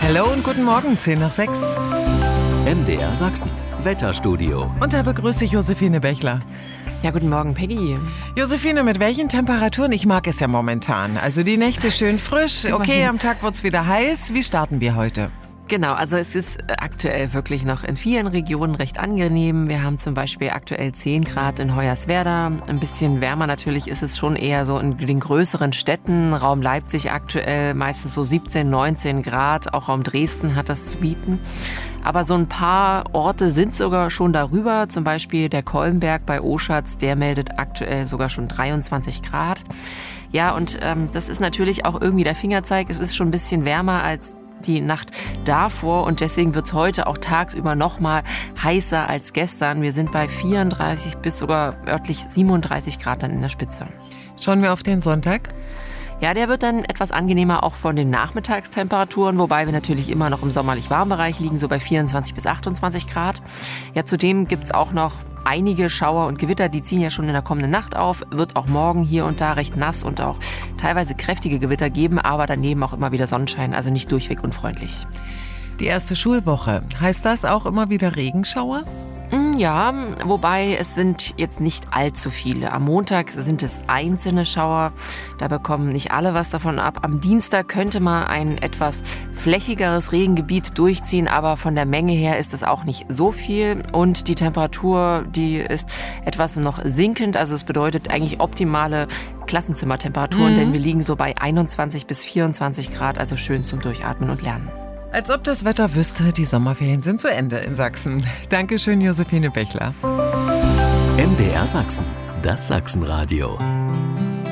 Hallo und guten Morgen, 10 nach 6. MDR Sachsen, Wetterstudio. Und da begrüße ich Josephine Bechler. Ja, guten Morgen, Peggy. Josephine, mit welchen Temperaturen? Ich mag es ja momentan. Also die Nächte schön frisch. Okay, am Tag wird's wieder heiß. Wie starten wir heute? Genau, also es ist aktuell wirklich noch in vielen Regionen recht angenehm. Wir haben zum Beispiel aktuell 10 Grad in Hoyerswerda. Ein bisschen wärmer natürlich ist es schon eher so in den größeren Städten. Raum Leipzig aktuell meistens so 17, 19 Grad. Auch Raum Dresden hat das zu bieten. Aber so ein paar Orte sind sogar schon darüber. Zum Beispiel der Kolmberg bei Oschatz, der meldet aktuell sogar schon 23 Grad. Ja, und das ist natürlich auch irgendwie der Fingerzeig. Es ist schon ein bisschen wärmer als die Nacht davor und deswegen wird es heute auch tagsüber noch mal heißer als gestern. Wir sind bei 34 bis sogar örtlich 37 Grad dann in der Spitze. Schauen wir auf den Sonntag. Ja, der wird dann etwas angenehmer auch von den Nachmittagstemperaturen, wobei wir natürlich immer noch im sommerlich warmen Bereich liegen, so bei 24 bis 28 Grad. Ja, zudem gibt's auch noch einige Schauer und Gewitter, die ziehen ja schon in der kommenden Nacht auf. Wird auch morgen hier und da recht nass und auch teilweise kräftige Gewitter geben, aber daneben auch immer wieder Sonnenschein, also nicht durchweg unfreundlich. Die erste Schulwoche. Heißt das auch immer wieder Regenschauer? Ja, wobei es sind jetzt nicht allzu viele. Am Montag sind es einzelne Schauer, da bekommen nicht alle was davon ab. Am Dienstag könnte mal ein etwas flächigeres Regengebiet durchziehen, aber von der Menge her ist es auch nicht so viel. Und die Temperatur, die ist etwas noch sinkend, also es bedeutet eigentlich optimale Klassenzimmertemperaturen, denn wir liegen so bei 21 bis 24 Grad, also schön zum Durchatmen und Lernen. Als ob das Wetter wüsste, die Sommerferien sind zu Ende in Sachsen. Dankeschön, Josephine Bechler. MDR Sachsen, das Sachsenradio.